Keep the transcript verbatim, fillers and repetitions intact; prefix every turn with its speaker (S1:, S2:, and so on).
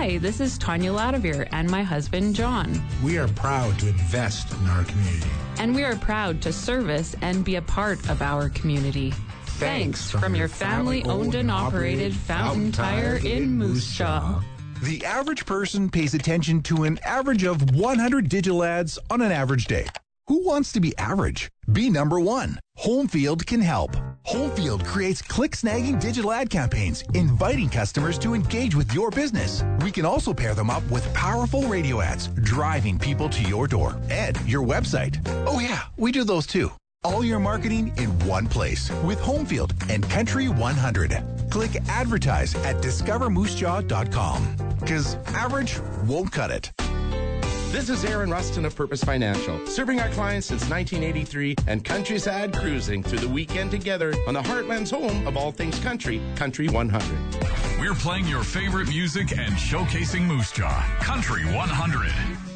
S1: Hi, this is Tanya Ladavir and my husband, John.
S2: We are proud to invest in our community.
S1: And we are proud to service and be a part of our community. Thanks, Thanks from, from your family-owned and operated Fountain Tire in Moose Jaw.
S3: The average person pays attention to an average of one hundred digital ads on an average day. Who wants to be average? Be number one. Homefield can help. Homefield creates click-snagging digital ad campaigns, inviting customers to engage with your business. We can also pair them up with powerful radio ads, driving people to your door and your website. Oh yeah, we do those too. All your marketing in one place with Homefield and Country one hundred. Click advertise at discover moose jaw dot com. Because average won't cut it.
S4: This is Aaron Rustin of Purpose Financial, serving our clients since nineteen eighty-three and countryside cruising through the weekend together on the Heartland's home of all things country, Country one hundred.
S5: We're playing your favorite music and showcasing Moose Jaw, Country one hundred.